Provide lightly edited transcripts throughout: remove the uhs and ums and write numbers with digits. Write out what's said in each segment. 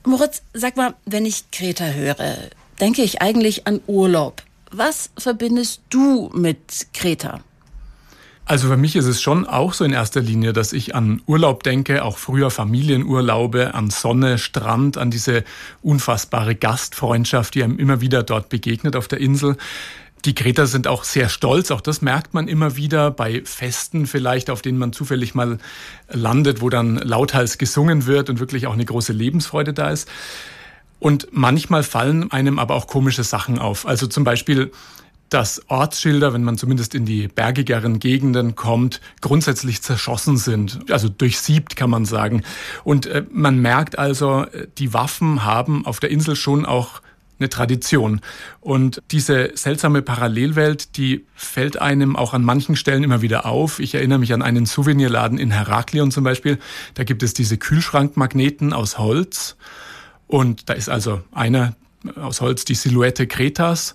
Moritz, sag mal, wenn ich Kreta höre, denke ich eigentlich an Urlaub. Was verbindest du mit Kreta? Also für mich ist es schon auch so in erster Linie, dass ich an Urlaub denke, auch früher Familienurlaube, an Sonne, Strand, an diese unfassbare Gastfreundschaft, die einem immer wieder dort begegnet auf der Insel. Die Kreter sind auch sehr stolz, auch das merkt man immer wieder bei Festen vielleicht, auf denen man zufällig mal landet, wo dann lauthals gesungen wird und wirklich auch eine große Lebensfreude da ist. Und manchmal fallen einem aber auch komische Sachen auf. Also zum Beispiel, dass Ortsschilder, wenn man zumindest in die bergigeren Gegenden kommt, grundsätzlich zerschossen sind. Also durchsiebt, kann man sagen. Und man merkt also, die Waffen haben auf der Insel schon auch eine Tradition. Und diese seltsame Parallelwelt, die fällt einem auch an manchen Stellen immer wieder auf. Ich erinnere mich an einen Souvenirladen in Heraklion zum Beispiel. Da gibt es diese Kühlschrankmagneten aus Holz. Und da ist also einer aus Holz, die Silhouette Kretas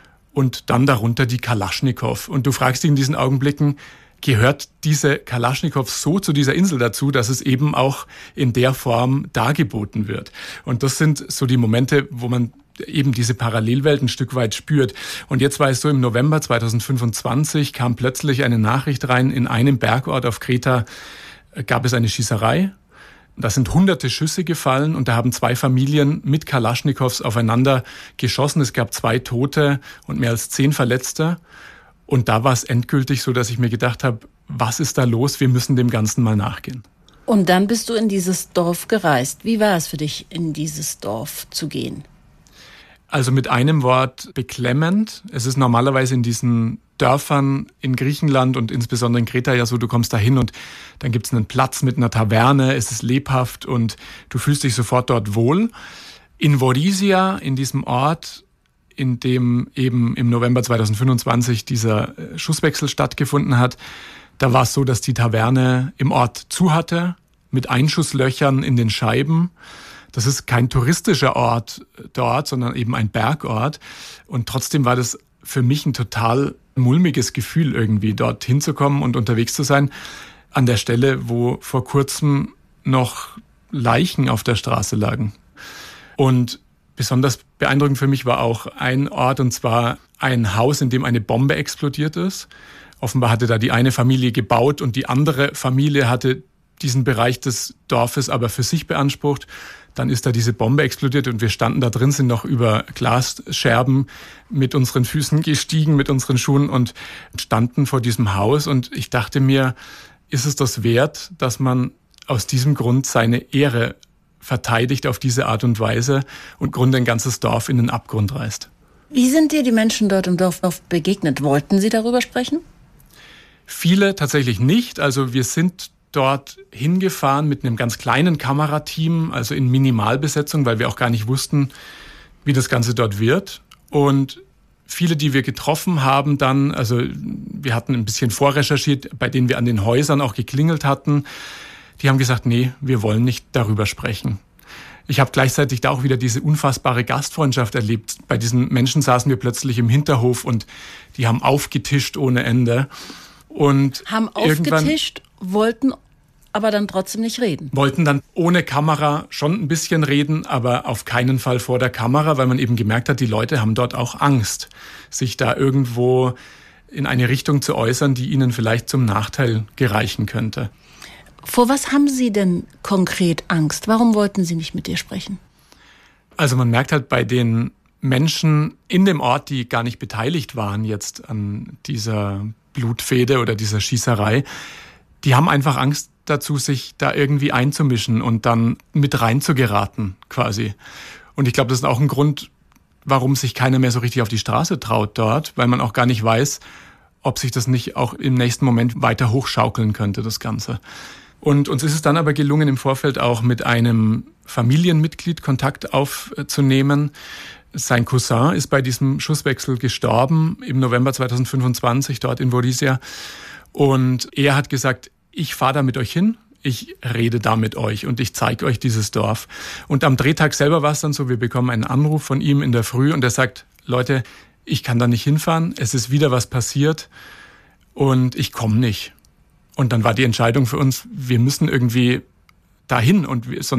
und dann darunter die Kalaschnikow. Und du fragst dich in diesen Augenblicken, gehört diese Kalaschnikow so zu dieser Insel dazu, dass es eben auch in der Form dargeboten wird? Und das sind so die Momente, wo man eben diese Parallelwelt ein Stück weit spürt. Und jetzt war es so, im November 2025 kam plötzlich eine Nachricht rein, in einem Bergort auf Kreta gab es eine Schießerei. Da sind hunderte Schüsse gefallen und da haben 2 Familien mit Kalaschnikows aufeinander geschossen. Es gab 2 Tote und mehr als 10 Verletzte. Und da war es endgültig so, dass ich mir gedacht habe, was ist da los? Wir müssen dem Ganzen mal nachgehen. Und dann bist du in dieses Dorf gereist. Wie war es für dich, in dieses Dorf zu gehen? Also mit einem Wort beklemmend. Es ist normalerweise in diesen Dörfern in Griechenland und insbesondere in Kreta ja so, du kommst da hin und dann gibt es einen Platz mit einer Taverne, es ist lebhaft und du fühlst dich sofort dort wohl. In Vorisia, in diesem Ort, in dem eben im November 2025 dieser Schusswechsel stattgefunden hat, da war es so, dass die Taverne im Ort zu hatte, mit Einschusslöchern in den Scheiben. Das ist kein touristischer Ort dort, sondern eben ein Bergort. Und trotzdem war das für mich ein total mulmiges Gefühl, irgendwie dort hinzukommen und unterwegs zu sein. An der Stelle, wo vor kurzem noch Leichen auf der Straße lagen. Und besonders beeindruckend für mich war auch ein Ort, und zwar ein Haus, in dem eine Bombe explodiert ist. Offenbar hatte da die eine Familie gebaut und die andere Familie hatte diesen Bereich des Dorfes aber für sich beansprucht. Dann ist da diese Bombe explodiert und wir standen da drin, sind noch über Glasscherben mit unseren Füßen gestiegen, mit unseren Schuhen und standen vor diesem Haus. Und ich dachte mir, ist es das wert, dass man aus diesem Grund seine Ehre verteidigt auf diese Art und Weise und im Grunde ein ganzes Dorf in den Abgrund reißt? Wie sind dir die Menschen dort im Dorf begegnet? Wollten sie darüber sprechen? Viele tatsächlich nicht. Also wir sind dort hingefahren mit einem ganz kleinen Kamerateam, also in Minimalbesetzung, weil wir auch gar nicht wussten, wie das Ganze dort wird. Und viele, die wir getroffen haben dann, also wir hatten ein bisschen vorrecherchiert, bei denen wir an den Häusern auch geklingelt hatten, die haben gesagt, nee, wir wollen nicht darüber sprechen. Ich habe gleichzeitig da auch wieder diese unfassbare Gastfreundschaft erlebt. Bei diesen Menschen saßen wir plötzlich im Hinterhof und die haben aufgetischt ohne Ende. Und haben aufgetischt, wollten aber dann trotzdem nicht reden. Wollten dann ohne Kamera schon ein bisschen reden, aber auf keinen Fall vor der Kamera, weil man eben gemerkt hat, die Leute haben dort auch Angst, sich da irgendwo in eine Richtung zu äußern, die ihnen vielleicht zum Nachteil gereichen könnte. Vor was haben Sie denn konkret Angst? Warum wollten Sie nicht mit dir sprechen? Also man merkt halt bei den Menschen in dem Ort, die gar nicht beteiligt waren jetzt an dieser Blutfehde oder dieser Schießerei, die haben einfach Angst dazu, sich da irgendwie einzumischen und dann mit reinzugeraten quasi. Und ich glaube, das ist auch ein Grund, warum sich keiner mehr so richtig auf die Straße traut dort, weil man auch gar nicht weiß, ob sich das nicht auch im nächsten Moment weiter hochschaukeln könnte, das Ganze. Und uns ist es dann aber gelungen, im Vorfeld auch mit einem Familienmitglied Kontakt aufzunehmen. Sein Cousin ist bei diesem Schusswechsel gestorben im November 2025 dort in Vorisia. Und er hat gesagt, ich fahre da mit euch hin, ich rede da mit euch und ich zeige euch dieses Dorf. Und am Drehtag selber war es dann so, wir bekommen einen Anruf von ihm in der Früh und er sagt, Leute, ich kann da nicht hinfahren, es ist wieder was passiert und ich komme nicht. Und dann war die Entscheidung für uns, wir müssen irgendwie dahin und sonst